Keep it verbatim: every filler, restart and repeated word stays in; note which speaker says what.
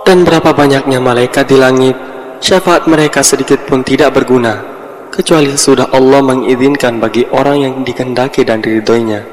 Speaker 1: Dan berapa banyaknya malaikat di langit, syafaat mereka sedikit pun tidak berguna, kecuali sesudah Allah mengizinkan bagi orang yang dikehendaki dan diridhoinya.